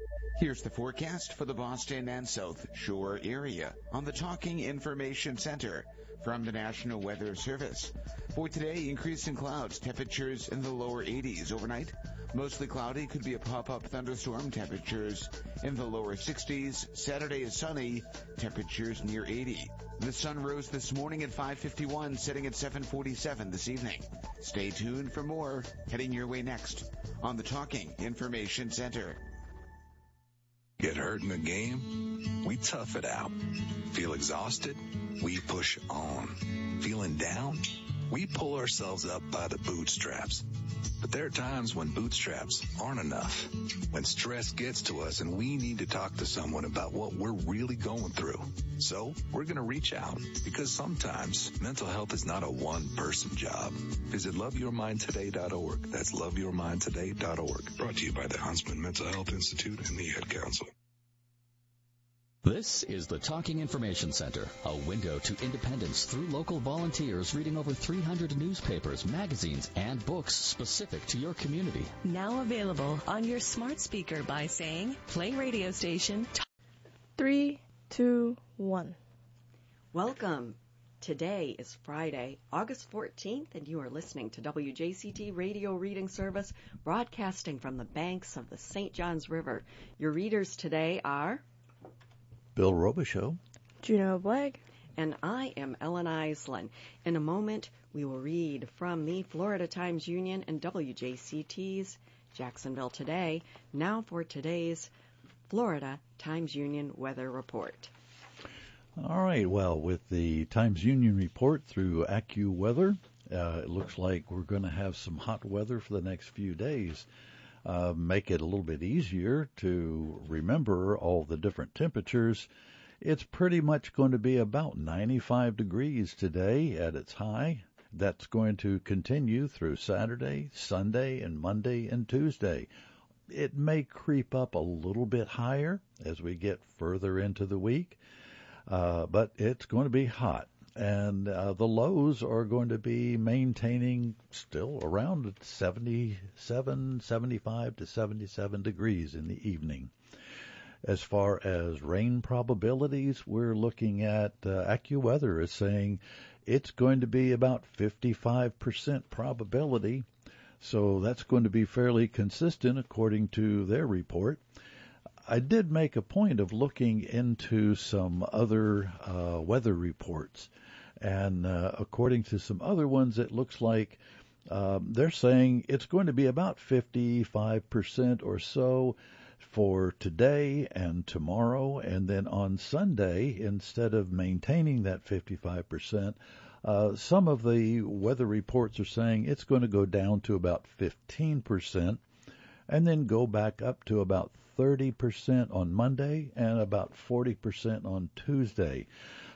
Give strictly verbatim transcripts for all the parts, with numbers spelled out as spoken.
Here's the forecast for the Boston and South Shore area on the Talking Information Center from the National Weather Service. For today, increasing clouds, temperatures in the lower eighties overnight. Mostly cloudy, could be a pop-up thunderstorm, temperatures in the lower sixties. Saturday is sunny, temperatures near eighty. The sun rose this morning at five fifty-one, setting at seven forty-seven this evening. Stay tuned for more heading your way next on the Talking Information Center. Get hurt in the game? We tough it out. Feel exhausted? We push on. Feeling down? We pull ourselves up by the bootstraps. But there are times when bootstraps aren't enough. When stress gets to us and we need to talk to someone about what we're really going through. So we're going to reach out because sometimes mental health is not a one-person job. Visit love your mind today dot org. That's love your mind today dot org. Brought to you by the Huntsman Mental Health Institute and the Ad Council. This is the Talking Information Center, a window to independence through local volunteers reading over three hundred newspapers, magazines, and books specific to your community. Now available on your smart speaker by saying, play radio station. Three, two, one. Welcome. Today is Friday, August fourteenth, and you are listening to W J C T Radio Reading Service, broadcasting from the banks of the Saint Johns River. Your readers today are Bill Robichaux, Juno Blegg, and I am Ellen Iselin. In a moment, we will read from the Florida Times Union and W J C T's Jacksonville Today. Now for today's Florida Times Union weather report. All right, well, with the Times Union report through AccuWeather, uh, it looks like we're going to have some hot weather for the next few days. Uh, make it a little bit easier to remember all the different temperatures. It's pretty much going to be about ninety-five degrees today at its high. That's going to continue through Saturday, Sunday, and Monday and Tuesday. It may creep up a little bit higher as we get further into the week, uh, but it's going to be hot. And uh, the lows are going to be maintaining still around seventy-seven, seventy-five to seventy-seven degrees in the evening. As far as rain probabilities, we're looking at uh, AccuWeather is saying it's going to be about fifty-five percent probability. So that's going to be fairly consistent according to their report. I did make a point of looking into some other uh, weather reports. And uh, according to some other ones, it looks like um, they're saying it's going to be about fifty-five percent or so for today and tomorrow. And then on Sunday, instead of maintaining that fifty-five percent, uh, some of the weather reports are saying it's going to go down to about fifteen percent and then go back up to about thirty percent on Monday and about forty percent on Tuesday.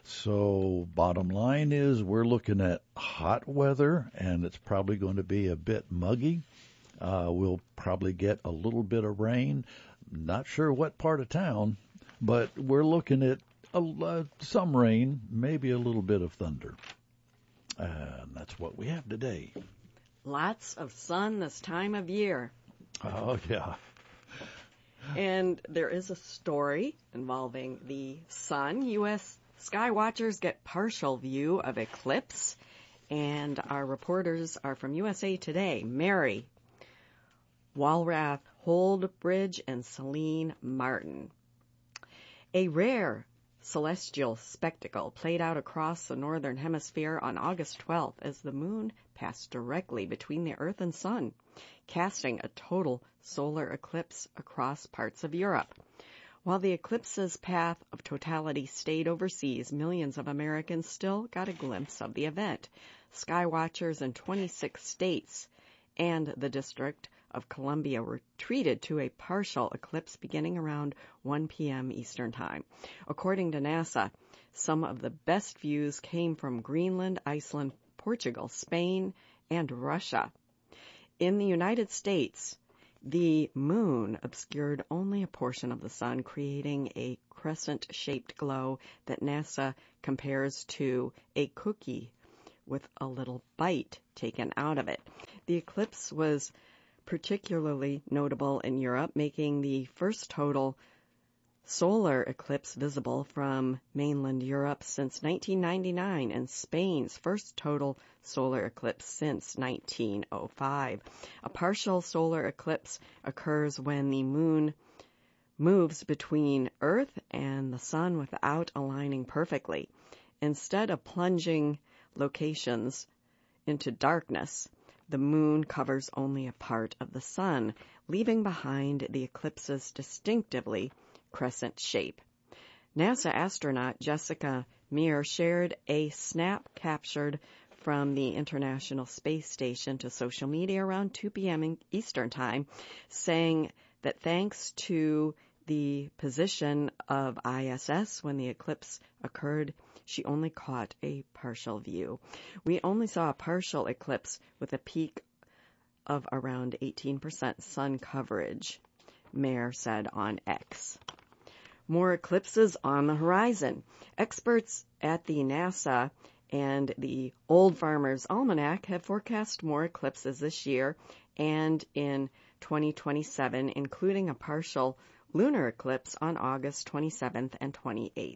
So bottom line is we're looking at hot weather, and it's probably going to be a bit muggy. Uh, we'll probably get a little bit of rain. Not sure what part of town, but we're looking at a, uh, some rain, maybe a little bit of thunder. And that's what we have today. Lots of sun this time of year. Oh, yeah. And there is a story involving the sun. U S sky watchers get partial view of eclipse. And our reporters are from U S A Today, Mary Walrath Holdbridge and Celine Martin. A rare celestial spectacle played out across the northern hemisphere on August twelfth as the moon passed directly between the Earth and Sun, casting a total solar eclipse across parts of Europe. While the eclipse's path of totality stayed overseas, millions of Americans still got a glimpse of the event. Sky watchers in twenty-six states and the District of Columbia were treated to a partial eclipse beginning around one p.m. Eastern Time. According to NASA, some of the best views came from Greenland, Iceland, Portugal, Spain, and Russia. In the United States, the moon obscured only a portion of the sun, creating a crescent-shaped glow that NASA compares to a cookie with a little bite taken out of it. The eclipse was particularly notable in Europe, making the first total solar eclipse visible from mainland Europe since nineteen ninety-nine and Spain's first total solar eclipse since nineteen oh five. A partial solar eclipse occurs when the moon moves between Earth and the sun without aligning perfectly. Instead of plunging locations into darkness, the moon covers only a part of the sun, leaving behind the eclipse's distinctively crescent shape. NASA astronaut Jessica Meir shared a snap captured from the International Space Station to social media around two p.m. Eastern Time, saying that thanks to the position of I S S when the eclipse occurred, she only caught a partial view. We only saw a partial eclipse with a peak of around eighteen percent sun coverage, Meir said on X. More eclipses on the horizon. Experts at the NASA and the Old Farmer's Almanac have forecast more eclipses this year and in twenty twenty-seven, including a partial lunar eclipse on August twenty-seventh and twenty-eighth.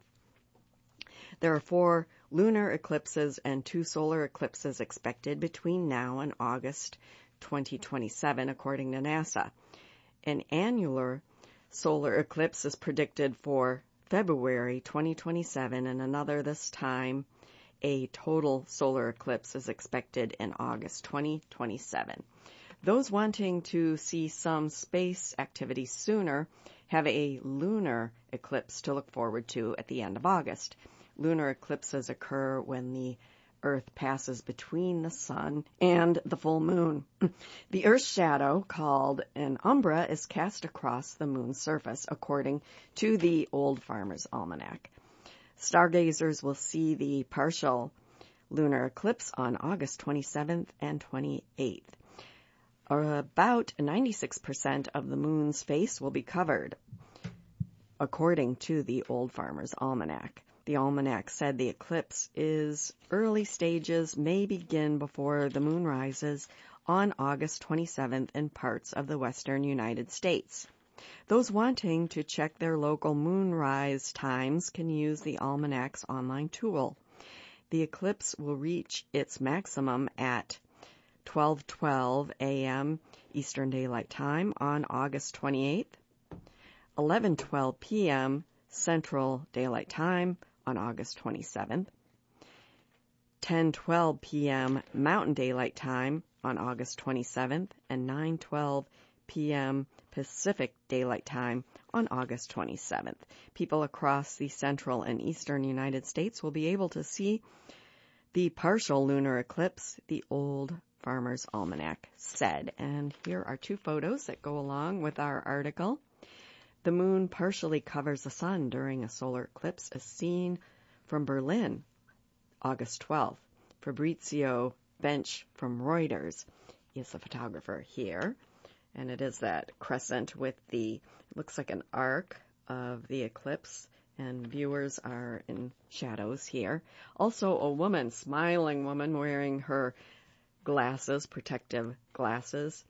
There are four lunar eclipses and two solar eclipses expected between now and August twenty twenty-seven, according to NASA. An annular solar eclipse is predicted for February twenty twenty-seven, and another this time. A total solar eclipse is expected in August twenty twenty-seven. Those wanting to see some space activity sooner have a lunar eclipse to look forward to at the end of August. Lunar eclipses occur when the Earth passes between the sun and the full moon. The Earth's shadow, called an umbra, is cast across the moon's surface, according to the Old Farmer's Almanac. Stargazers will see the partial lunar eclipse on August twenty-seventh and twenty-eighth. About ninety-six percent of the moon's face will be covered, according to the Old Farmer's Almanac. The almanac said the eclipse is early stages, may begin before the moon rises on August twenty-seventh in parts of the western United States. Those wanting to check their local moonrise times can use the almanac's online tool. The eclipse will reach its maximum at twelve twelve a.m. Eastern Daylight Time on August twenty-eighth, eleven twelve p.m. Central Daylight Time on August twenty-seventh, ten twelve p.m. Mountain Daylight Time on August twenty-seventh, and nine twelve p.m. Pacific Daylight Time on August twenty-seventh. People across the central and eastern United States will be able to see the partial lunar eclipse, the Old Farmer's Almanac said. And here are two photos that go along with our article. The moon partially covers the sun during a solar eclipse, as seen from Berlin, August twelfth. Fabrizio Bench from Reuters is the photographer here. And it is that crescent with the, looks like an arc of the eclipse, and viewers are in shadows here. Also a woman, smiling woman, wearing her glasses, protective glasses,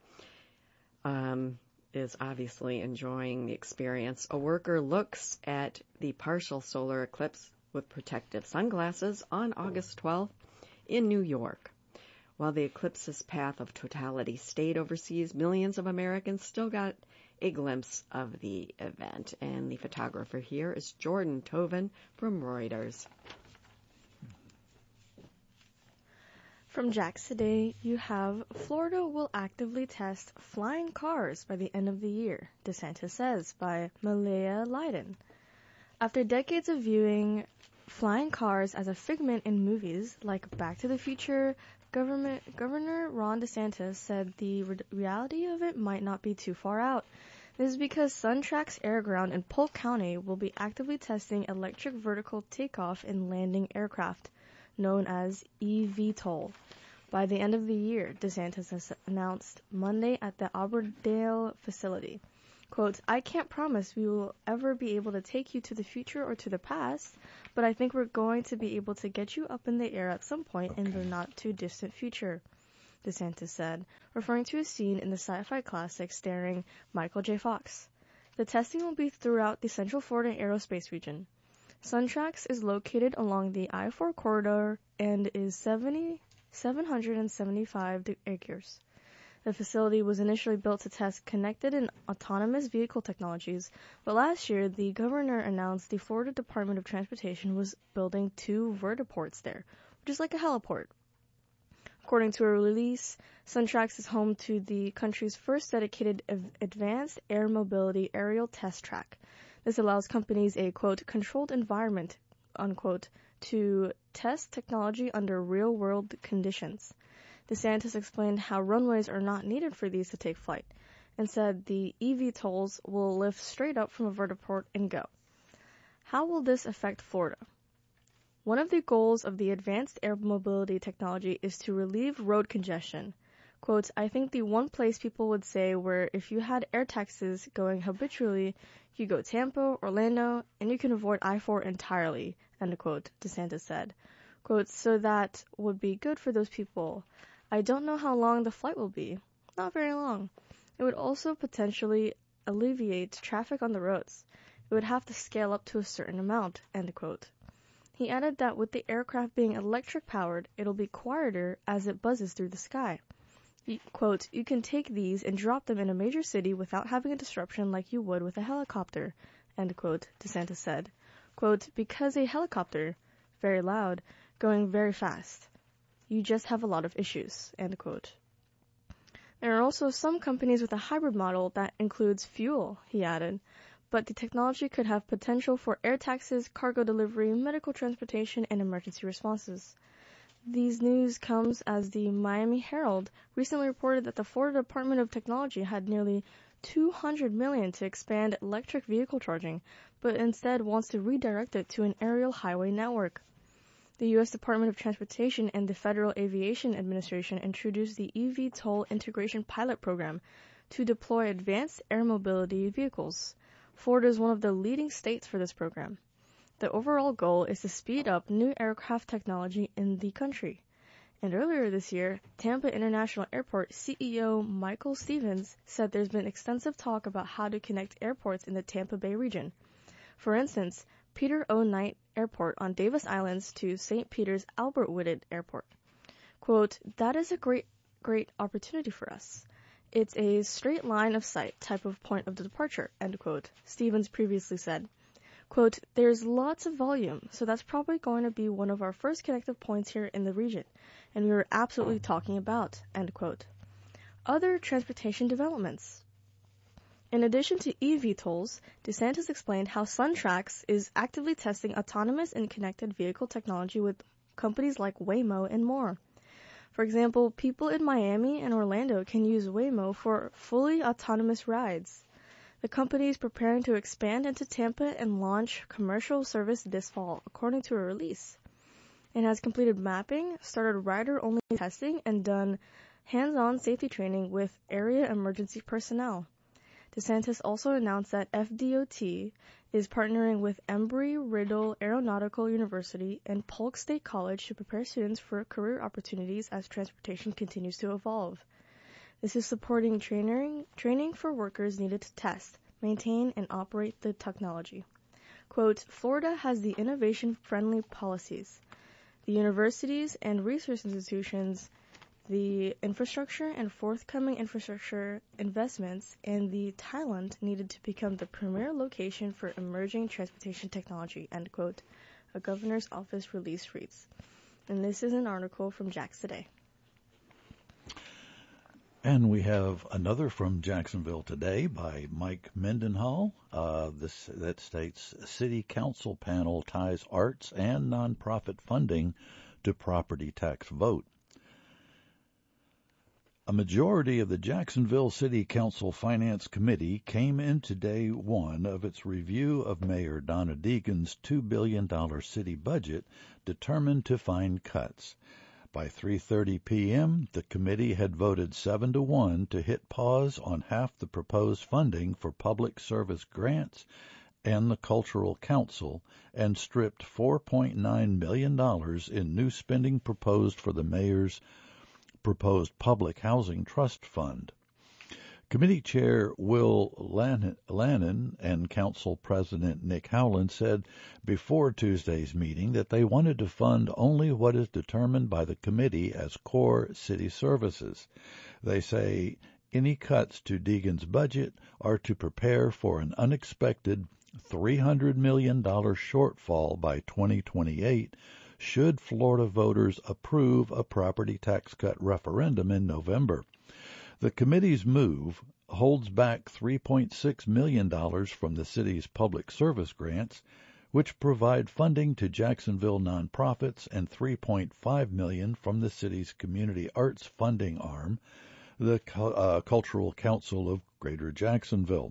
um, is obviously enjoying the experience. A worker looks at the partial solar eclipse with protective sunglasses on August twelfth in New York. While the eclipse's path of totality stayed overseas, millions of Americans still got a glimpse of the event. And the photographer here is Jordan Toven from Reuters. From Jax today, you have Florida will actively test flying cars by the end of the year, DeSantis says, by Malaya Leiden. After decades of viewing flying cars as a figment in movies like Back to the Future, Government, Governor Ron DeSantis said the re- reality of it might not be too far out. This is because SunTrax Airground in Polk County will be actively testing electric vertical takeoff and landing aircraft, known as E V TOL, by the end of the year, DeSantis has announced Monday at the Auberdale facility. Quote, I can't promise we will ever be able to take you to the future or to the past, but I think we're going to be able to get you up in the air at some point in the not too distant future. DeSantis said, referring to a scene in the sci-fi classic starring Michael J. Fox. The testing will be throughout the Central Florida aerospace region. SunTrax is located along the I four corridor and is seven hundred seventy-five acres. The facility was initially built to test connected and autonomous vehicle technologies, but last year the governor announced the Florida Department of Transportation was building two vertiports there, which is like a heliport. According to a release, SunTrax is home to the country's first dedicated advanced air mobility aerial test track. This allows companies a, quote, controlled environment, unquote, to test technology under real-world conditions. DeSantis explained how runways are not needed for these to take flight, and said the E V tolls will lift straight up from a vertiport and go. How will this affect Florida? One of the goals of the advanced air mobility technology is to relieve road congestion. Quote, I think the one place people would say where if you had air taxis going habitually, you go Tampa, Orlando, and you can avoid I four entirely, end quote, DeSantis said. Quote, so that would be good for those people. I don't know how long the flight will be. Not very long. It would also potentially alleviate traffic on the roads. It would have to scale up to a certain amount, end quote. He added that with the aircraft being electric powered, it'll be quieter as it buzzes through the sky. You, quote, you can take these and drop them in a major city without having a disruption like you would with a helicopter, end quote, DeSantis said. Quote, because a helicopter, very loud, going very fast. You just have a lot of issues, end quote. There are also some companies with a hybrid model that includes fuel, he added, but the technology could have potential for air taxis, cargo delivery, medical transportation, and emergency responses. These news comes as the Miami Herald recently reported that the Florida Department of Technology had nearly two hundred million dollars to expand electric vehicle charging, but instead wants to redirect it to an aerial highway network. The U S Department of Transportation and the Federal Aviation Administration introduced the E V Toll Integration Pilot Program to deploy advanced air mobility vehicles. Florida is one of the leading states for this program. The overall goal is to speed up new aircraft technology in the country. And earlier this year, Tampa International Airport C E O Michael Stevens said there's been extensive talk about how to connect airports in the Tampa Bay region. For instance, Peter O. Knight Airport on Davis Islands to Saint Peter's Albert Whitted Airport. Quote, that is a great, great opportunity for us. It's a straight line of sight type of point of departure, end quote, Stevens previously said. Quote, there's lots of volume, so that's probably going to be one of our first connective points here in the region, and we were absolutely talking about, end quote. Other transportation developments. In addition to E V tolls, DeSantis explained how SunTrax is actively testing autonomous and connected vehicle technology with companies like Waymo and more. For example, people in Miami and Orlando can use Waymo for fully autonomous rides. The company is preparing to expand into Tampa and launch commercial service this fall, according to a release. It has completed mapping, started rider-only testing, and done hands-on safety training with area emergency personnel. DeSantis also announced that F D O T is partnering with Embry-Riddle Aeronautical University and Polk State College to prepare students for career opportunities as transportation continues to evolve. This is supporting training, training for workers needed to test, maintain, and operate the technology. Quote, Florida has the innovation-friendly policies. The universities and research institutions, the infrastructure and forthcoming infrastructure investments, and the talent needed to become the premier location for emerging transportation technology, end quote, a governor's office release reads. And this is an article from Jax Today. And we have another from Jacksonville Today by Mike Mendenhall. Uh, this, that states, City Council panel ties arts and nonprofit funding to property tax vote. A majority of the Jacksonville City Council Finance Committee came into day one of its review of Mayor Donna Deegan's two billion dollars city budget determined to find cuts. By three thirty p.m., the committee had voted seven to one to hit pause on half the proposed funding for public service grants and the Cultural Council and stripped four point nine million dollars in new spending proposed for the mayor's proposed public housing trust fund. Committee Chair Will Lannon and Council President Nick Howland said before Tuesday's meeting that they wanted to fund only what is determined by the committee as core city services. They say any cuts to Deegan's budget are to prepare for an unexpected three hundred million dollars shortfall by twenty twenty-eight should Florida voters approve a property tax cut referendum in November. The committee's move holds back three point six million dollars from the city's public service grants, which provide funding to Jacksonville nonprofits, and three point five million dollars from the city's community arts funding arm, the uh, Cultural Council of Greater Jacksonville.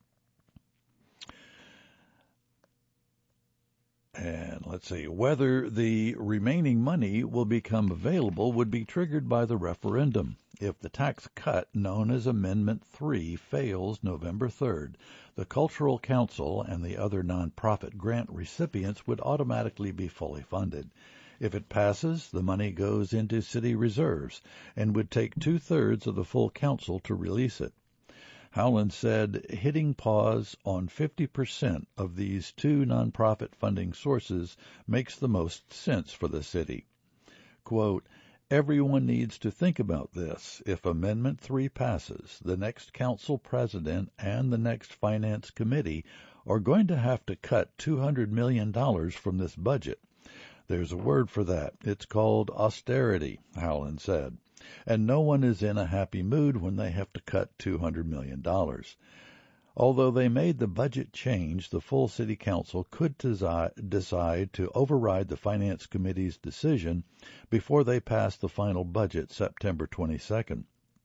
And let's see, whether the remaining money will become available would be triggered by the referendum. If the tax cut known as Amendment three fails November third, the Cultural Council and the other nonprofit grant recipients would automatically be fully funded. If it passes, the money goes into city reserves and would take two-thirds of the full council to release it. Howland said hitting pause on fifty percent of these two nonprofit funding sources makes the most sense for the city. Quote, everyone needs to think about this. If Amendment three passes, the next council president and the next finance committee are going to have to cut two hundred million dollars from this budget. There's a word for that. It's called austerity, Howland said. And no one is in a happy mood when they have to cut two hundred million dollars. Although they made the budget change, the full city council could desi- decide to override the finance committee's decision before they pass the final budget September twenty-second.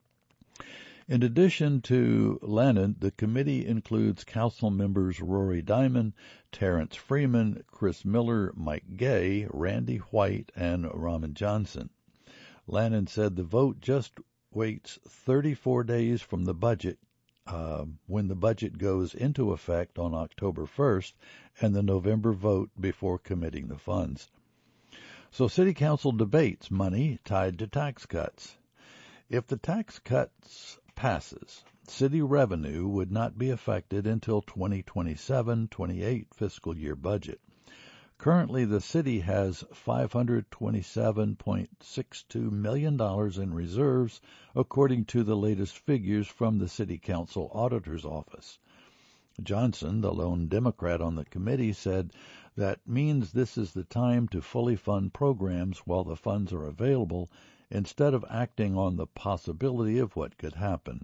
In addition to Lannon, the committee includes council members Rory Diamond, Terrence Freeman, Chris Miller, Mike Gay, Randy White, and Raman Johnson. Lannon said the vote just waits thirty-four days from the budget uh, when the budget goes into effect on October first and the November vote before committing the funds. So City Council debates money tied to tax cuts. If the tax cuts passes, city revenue would not be affected until twenty twenty-seven twenty-eight fiscal year budget. Currently, the city has five hundred twenty-seven point six two million dollars in reserves, according to the latest figures from the City Council Auditor's Office. Johnson, the lone Democrat on the committee, said that means this is the time to fully fund programs while the funds are available, instead of acting on the possibility of what could happen.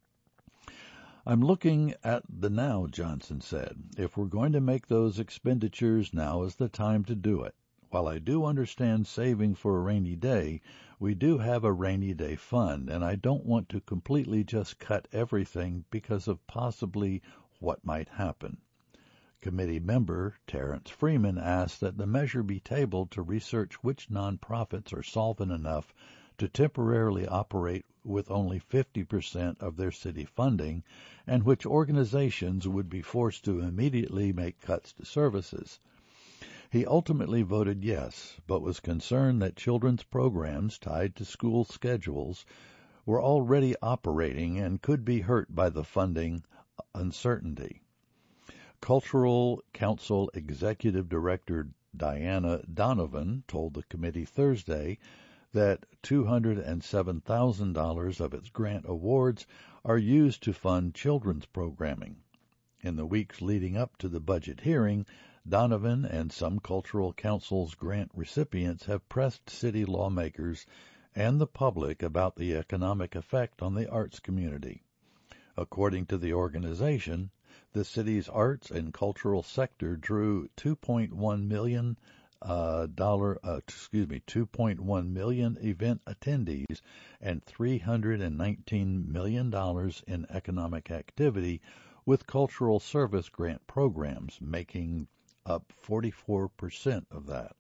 I'm looking at the now, Johnson said. If we're going to make those expenditures, now is the time to do it. While I do understand saving for a rainy day, we do have a rainy day fund, and I don't want to completely just cut everything because of possibly what might happen. Committee member Terrence Freeman asked that the measure be tabled to research which nonprofits are solvent enough to temporarily operate with only fifty percent of their city funding, and which organizations would be forced to immediately make cuts to services. He ultimately voted yes, but was concerned that children's programs tied to school schedules were already operating and could be hurt by the funding uncertainty. Cultural Council Executive Director Diana Donovan told the committee Thursday that two hundred seven thousand dollars of its grant awards are used to fund children's programming. In the weeks leading up to the budget hearing, Donovan and some Cultural Council's grant recipients have pressed city lawmakers and the public about the economic effect on the arts community. According to the organization, the city's arts and cultural sector drew two point one million Uh, dollar, uh, excuse me, two point one million event attendees and three hundred nineteen million dollars in economic activity, with cultural service grant programs making up forty-four percent of that.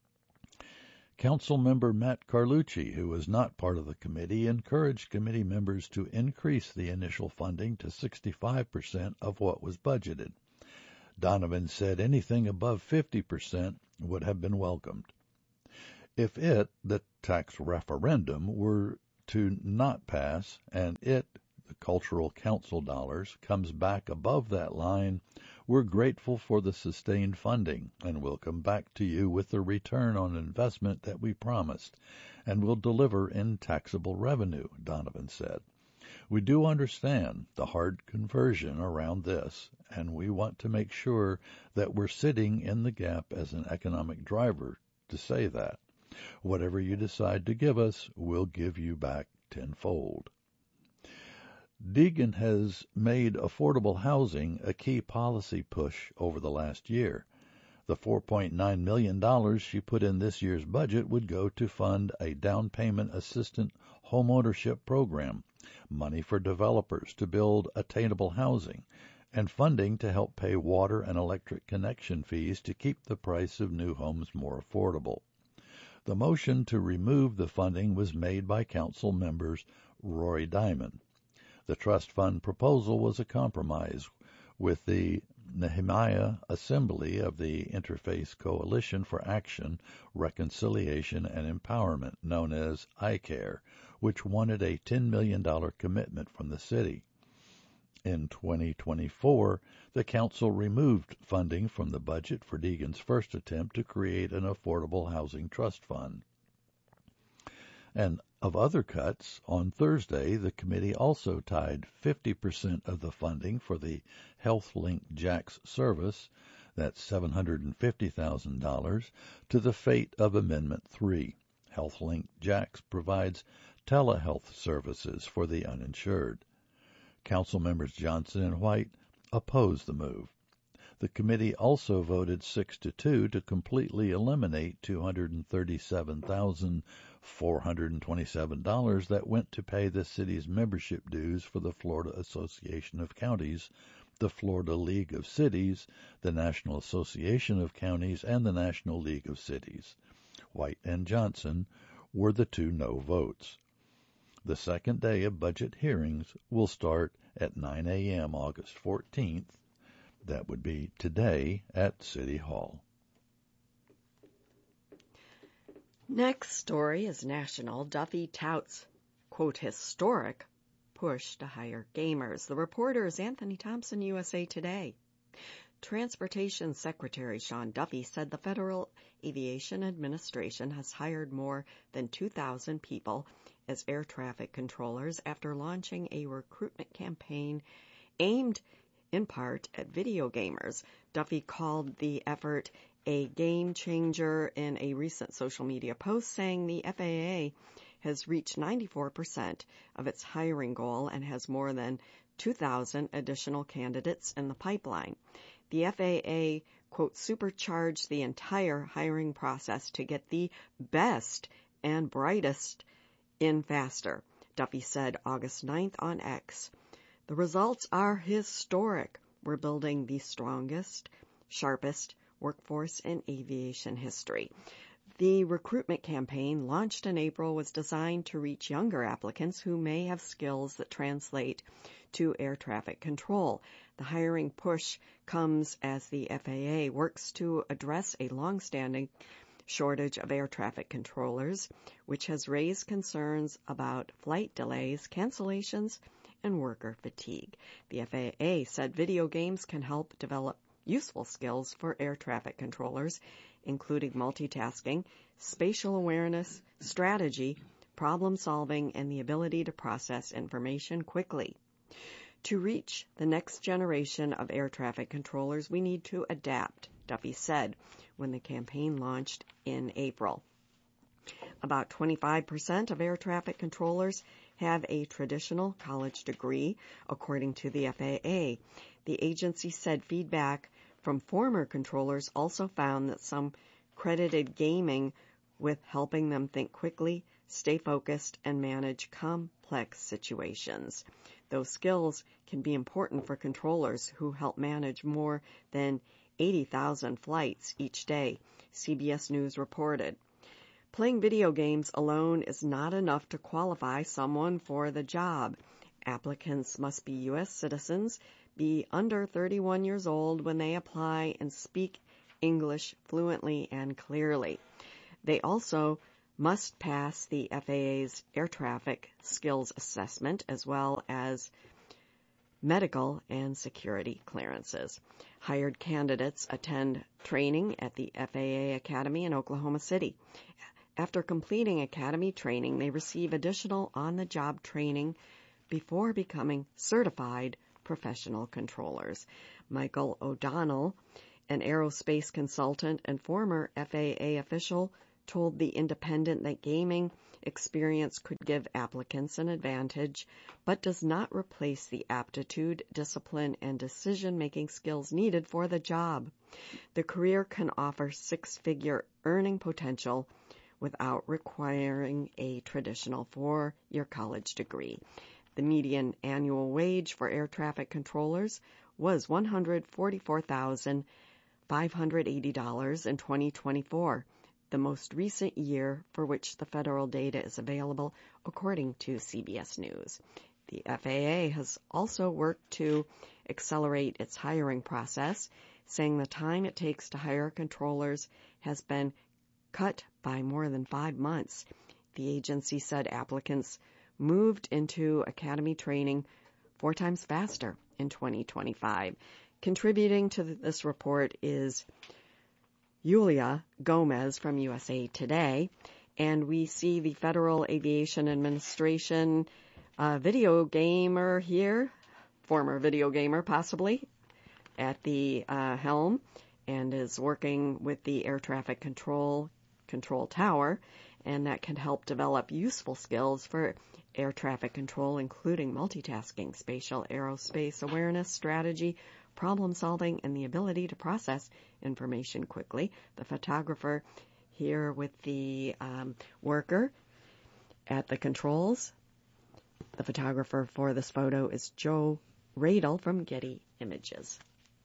Council member Matt Carlucci, who was not part of the committee, encouraged committee members to increase the initial funding to sixty-five percent of what was budgeted. Donovan said anything above fifty percent would have been welcomed. If it, the tax referendum, were to not pass, and it, the Cultural Council dollars, comes back above that line, we're grateful for the sustained funding, and we'll come back to you with the return on investment that we promised, and will deliver in taxable revenue, Donovan said. We do understand the hard conversion around this, and we want to make sure that we're sitting in the gap as an economic driver to say that. Whatever you decide to give us, we'll give you back tenfold. Deegan has made affordable housing a key policy push over the last year. The four point nine million dollars she put in this year's budget would go to fund a down payment assistant homeownership program, money for developers to build attainable housing, and funding to help pay water and electric connection fees to keep the price of new homes more affordable. The motion to remove the funding was made by council members Roy Diamond. The trust fund proposal was a compromise with the Nehemiah Assembly of the Interfaith Coalition for Action, Reconciliation, and Empowerment, known as I CARE, which wanted a ten million dollars commitment from the city. In twenty twenty-four, the council removed funding from the budget for Deegan's first attempt to create an affordable housing trust fund. And of other cuts, on Thursday, the committee also tied fifty percent of the funding for the HealthLink Jax service, that's seven hundred fifty thousand dollars, to the fate of Amendment three. HealthLink Jax provides telehealth services for the uninsured. Council members Johnson and White opposed the move. The committee also voted six to two to completely eliminate two hundred thirty-seven thousand four hundred twenty-seven dollars that went to pay the city's membership dues for the Florida Association of Counties, the Florida League of Cities, the National Association of Counties, and the National League of Cities. White and Johnson were the two no votes. The second day of budget hearings will start at nine a.m. August fourteenth. That would be today at City Hall. Next story is national. Duffy touts, quote, historic push to hire gamers. The reporter is Anthony Thompson, U S A Today. Transportation Secretary Sean Duffy said the Federal Aviation Administration has hired more than two thousand people as air traffic controllers after launching a recruitment campaign aimed in part at video gamers. Duffy called the effort a game changer in a recent social media post, saying the F A A has reached ninety-four percent of its hiring goal and has more than two thousand additional candidates in the pipeline. The F A A, quote, supercharged the entire hiring process to get the best and brightest in faster, Duffy said August ninth on X. The results are historic. We're building the strongest, sharpest workforce in aviation history. The recruitment campaign, launched in April, was designed to reach younger applicants who may have skills that translate to air traffic control. The hiring push comes as the F A A works to address a long-standing shortage of air traffic controllers, which has raised concerns about flight delays, cancellations, and worker fatigue. The F A A said video games can help develop useful skills for air traffic controllers, including multitasking, spatial awareness, strategy, problem solving, and the ability to process information quickly. To reach the next generation of air traffic controllers, we need to adapt, Duffy said when the campaign launched in April. About twenty-five percent of air traffic controllers have a traditional college degree, according to the F A A. The agency said feedback from former controllers also found that some credited gaming with helping them think quickly, stay focused, and manage complex situations. Those skills can be important for controllers who help manage more than eighty thousand flights each day, C B S News reported. Playing video games alone is not enough to qualify someone for the job. Applicants must be U S citizens, be under thirty-one years old when they apply, and speak English fluently and clearly. They also must pass the F A A's air traffic skills assessment as well as medical and security clearances. Hired candidates attend training at the F A A Academy in Oklahoma City. After completing academy training, they receive additional on-the-job training before becoming certified professional controllers. Michael O'Donnell, an aerospace consultant and former F A A official, told The Independent that gaming experience could give applicants an advantage, but does not replace the aptitude, discipline, and decision-making skills needed for the job. The career can offer six-figure earning potential without requiring a traditional four-year college degree. The median annual wage for air traffic controllers was one hundred forty-four thousand five hundred eighty dollars in twenty twenty-four, the most recent year for which the federal data is available, according to C B S News. The F A A has also worked to accelerate its hiring process, saying the time it takes to hire controllers has been cut by more than five months. The agency said applicants moved into academy training four times faster in twenty twenty-five. Contributing to this report is Yulia Gomez from U S A Today, and we see the Federal Aviation Administration uh, video gamer here, former video gamer possibly, at the uh, helm, and is working with the air traffic control control tower, and that can help develop useful skills for air traffic control, including multitasking, spatial aerospace awareness, strategy, problem solving, and the ability to process information quickly. The photographer here with the um, worker at the controls. The photographer for this photo is Joe Radel from Getty Images.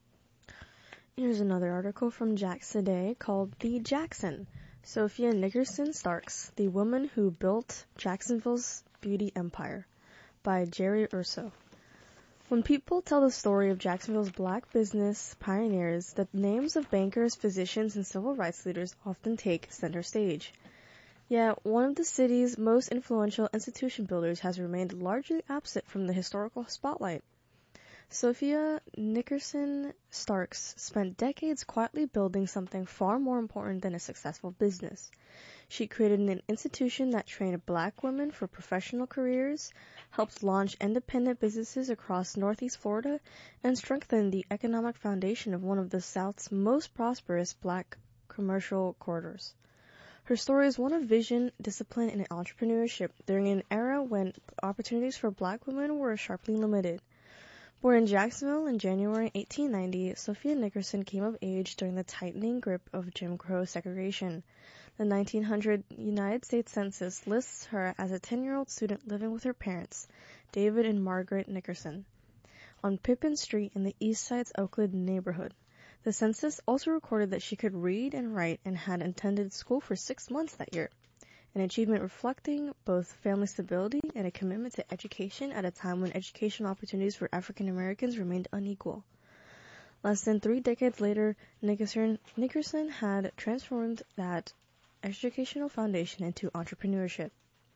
Here's another article from Jax Today called The Jackson. Sophia Nickerson Starks, the woman who built Jacksonville's beauty empire, by Jerry Urso. When people tell the story of Jacksonville's black business pioneers, the names of bankers, physicians, and civil rights leaders often take center stage. Yet, one of the city's most influential institution builders has remained largely absent from the historical spotlight. Sophia Nickerson Starks spent decades quietly building something far more important than a successful business. She created an institution that trained black women for professional careers, helped launch independent businesses across Northeast Florida, and strengthened the economic foundation of one of the South's most prosperous black commercial corridors. Her story is one of vision, discipline, and entrepreneurship during an era when opportunities for black women were sharply limited. Born in Jacksonville in January eighteen ninety, Sophia Nickerson came of age during the tightening grip of Jim Crow segregation. The nineteen hundred United States Census lists her as a ten-year-old student living with her parents, David and Margaret Nickerson, on Pippin Street in the East Side's Oakland neighborhood. The census also recorded that she could read and write and had attended school for six months that year, an achievement reflecting both family stability and a commitment to education at a time when educational opportunities for African Americans remained unequal. Less than three decades later, Nickerson, Nickerson had transformed that educational foundation into entrepreneurship.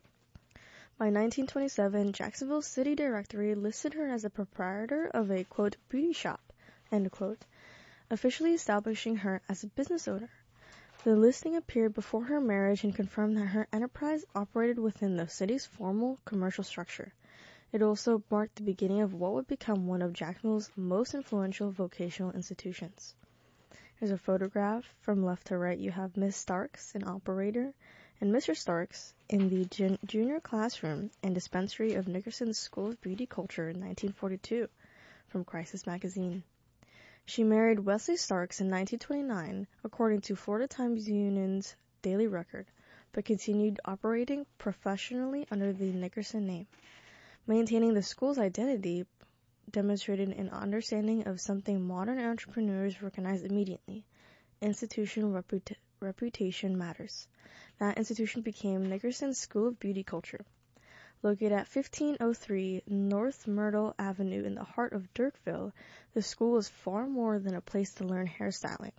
By nineteen twenty-seven, Jacksonville City Directory listed her as a proprietor of a, quote, beauty shop, end quote, officially establishing her as a business owner. The listing appeared before her marriage and confirmed that her enterprise operated within the city's formal commercial structure. It also marked the beginning of what would become one of Jacksonville's most influential vocational institutions. Here's a photograph. From left to right, you have Miss Starks, an operator, and Mister Starks in the jun- junior classroom and dispensary of Nickerson's School of Beauty Culture in nineteen forty-two, from Crisis Magazine. She married Wesley Starks in nineteen twenty-nine, according to Florida Times Union's Daily Record, but continued operating professionally under the Nickerson name. Maintaining the school's identity demonstrated an understanding of something modern entrepreneurs recognize immediately: institutional reputa- reputation matters. That institution became Nickerson's School of Beauty Culture. Located at fifteen oh three North Myrtle Avenue in the heart of Dirkville, the school is far more than a place to learn hairstyling.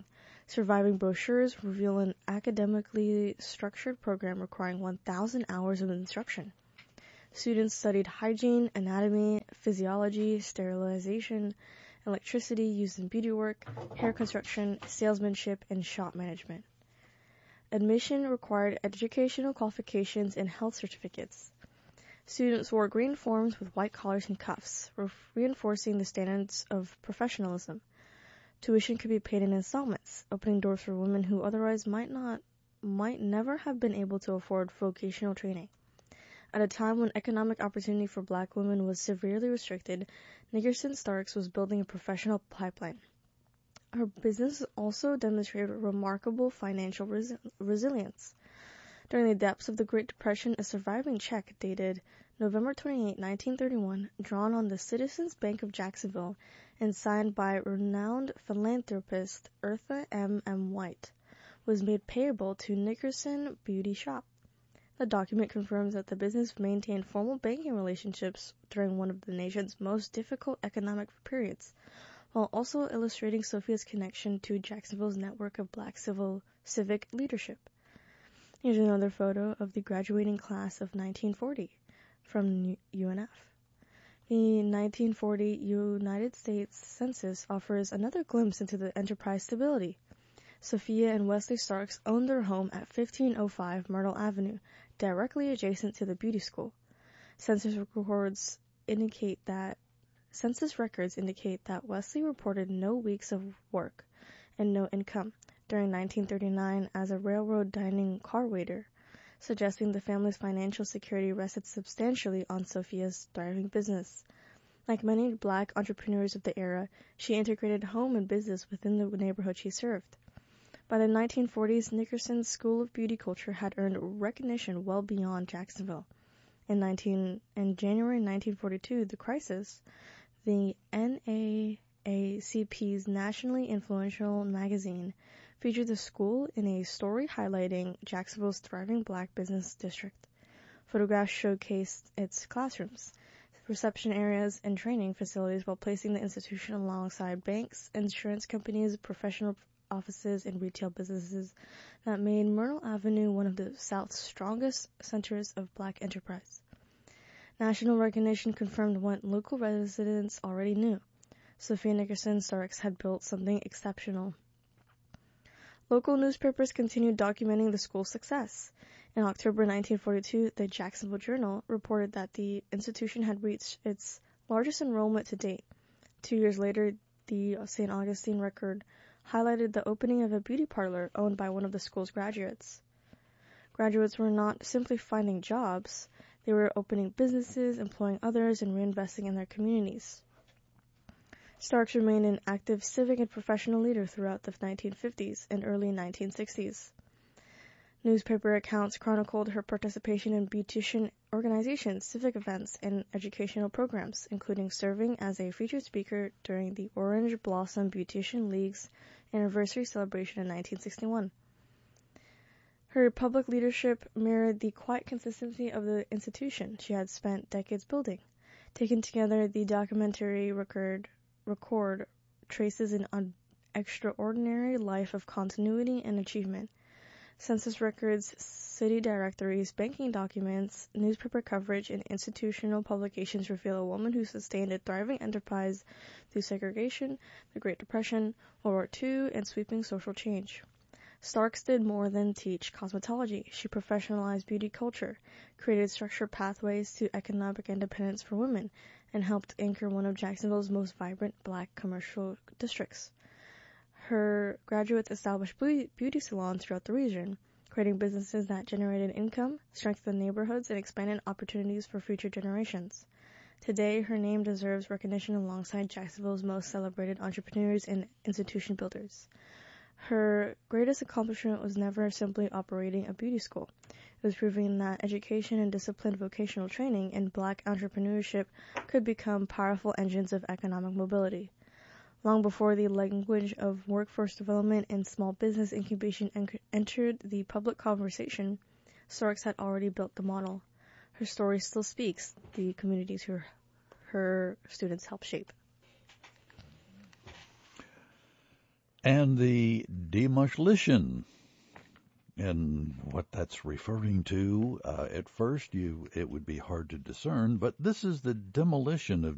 Surviving brochures reveal an academically structured program requiring one thousand hours of instruction. Students studied hygiene, anatomy, physiology, sterilization, electricity used in beauty work, hair construction, salesmanship, and shop management. Admission required educational qualifications and health certificates. Students wore green forms with white collars and cuffs, re- reinforcing the standards of professionalism. Tuition could be paid in installments, opening doors for women who otherwise might not, might never have been able to afford vocational training. At a time when economic opportunity for black women was severely restricted, Nickerson Starks was building a professional pipeline. Her business also demonstrated remarkable financial res- resilience. During the depths of the Great Depression, a surviving check dated November twenty-eighth, nineteen thirty-one, drawn on the Citizens Bank of Jacksonville and signed by renowned philanthropist Eartha M. M. White, was made payable to Nickerson Beauty Shop. The document confirms that the business maintained formal banking relationships during one of the nation's most difficult economic periods, while also illustrating Sophia's connection to Jacksonville's network of black civil civic leadership. Here's another photo of the graduating class of nineteen forty from U N F. The nineteen forty United States Census offers another glimpse into the enterprise stability. Sophia and Wesley Starks owned their home at fifteen oh five Myrtle Avenue, directly adjacent to the beauty school. Census records indicate that Census records indicate that Wesley reported no weeks of work and no income during nineteen thirty-nine as a railroad dining car waiter, suggesting the family's financial security rested substantially on Sophia's thriving business. Like many black entrepreneurs of the era, she integrated home and business within the neighborhood she served. By the nineteen forties, Nickerson's School of Beauty Culture had earned recognition well beyond Jacksonville. In, nineteen, in January nineteen forty-two, The Crisis, the N double A C P's nationally influential magazine, featured the school in a story highlighting Jacksonville's thriving black business district. Photographs showcased its classrooms, reception areas, and training facilities while placing the institution alongside banks, insurance companies, professional offices, and retail businesses that made Myrtle Avenue one of the South's strongest centers of black enterprise. National recognition confirmed what local residents already knew. Sophia Nickerson Starks had built something exceptional. Local newspapers continued documenting the school's success. In October nineteen forty-two, the Jacksonville Journal reported that the institution had reached its largest enrollment to date. Two years later, the Saint Augustine Record highlighted the opening of a beauty parlor owned by one of the school's graduates. Graduates were not simply finding jobs, they were opening businesses, employing others, and reinvesting in their communities. Starks remained an active civic and professional leader throughout the nineteen fifties and early nineteen sixties. Newspaper accounts chronicled her participation in beautician organizations, civic events, and educational programs, including serving as a featured speaker during the Orange Blossom Beautician League's anniversary celebration in nineteen sixty-one. Her public leadership mirrored the quiet consistency of the institution she had spent decades building. Taken together, the documentary record, record traces an extraordinary life of continuity and achievement. Census records, city directories, banking documents, newspaper coverage, and institutional publications reveal a woman who sustained a thriving enterprise through segregation, the Great Depression, World War Two, and sweeping social change. Starks did more than teach cosmetology. She professionalized beauty culture, created structured pathways to economic independence for women, and helped anchor one of Jacksonville's most vibrant black commercial districts. Her graduates established beauty salons throughout the region, creating businesses that generated income, strengthened neighborhoods, and expanded opportunities for future generations. Today, her name deserves recognition alongside Jacksonville's most celebrated entrepreneurs and institution builders. Her greatest accomplishment was never simply operating a beauty school. It was proving that education and disciplined vocational training in black entrepreneurship could become powerful engines of economic mobility. Long before the language of workforce development and small business incubation en- entered the public conversation, Starks had already built the model. Her story still speaks the communities who her students helped shape. And the demolition. And what that's referring to, uh, at first you it would be hard to discern, but this is the demolition of